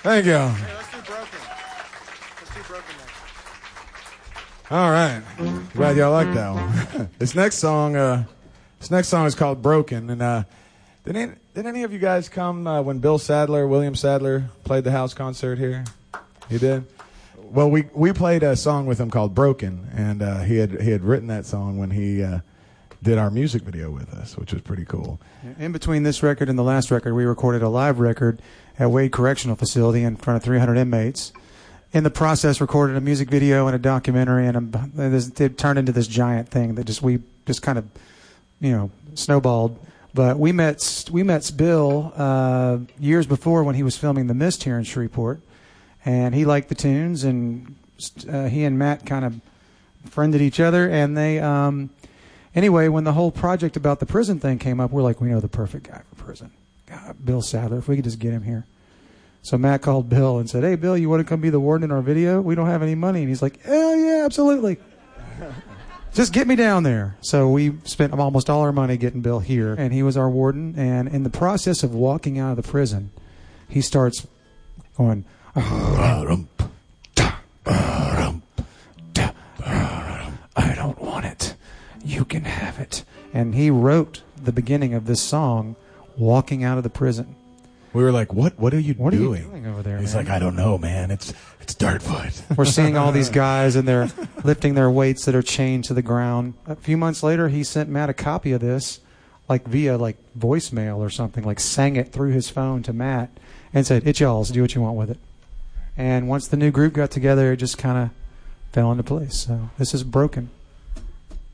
Thank you. Hey, let's do Broken. Let's do Broken next. All right. Glad y'all like that one. This next song is called Broken. And did any of you guys come when William Sadler, played the house concert here? He did? Well, we played a song with him called Broken, and he had written that song when he did our music video with us, which was pretty cool. In between this record and the last record, we recorded a live record at Wade Correctional Facility in front of 300 inmates. In the process, recorded a music video and a documentary, and it turned into this giant thing that we just kind of, snowballed. But we met Bill years before when he was filming The Mist here in Shreveport, and he liked the tunes, and he and Matt kind of friended each other, and they anyway, when the whole project about the prison thing came up, we're like, we know the perfect guy for prison. God, Bill Sadler, if we could just get him here. So Matt called Bill and said, hey, Bill, you want to come be the warden in our video? We don't have any money. And he's like, hell yeah, absolutely. Just get me down there. So we spent almost all our money getting Bill here, and he was our warden. And in the process of walking out of the prison, he starts going, I don't want it. You can have it. And he wrote the beginning of this song walking out of the prison. We were like, what are you What doing? are you doing over there, He's man? like, I don't know, man. It's Dirtfoot. We're seeing all these guys, and they're lifting their weights that are chained to the ground. A few months later, he sent Matt a copy of this, via voicemail or something, sang it through his phone to Matt, and said, it's y'all's, do what you want with it. And once the new group got together, it just kind of fell into place. So this is Broken.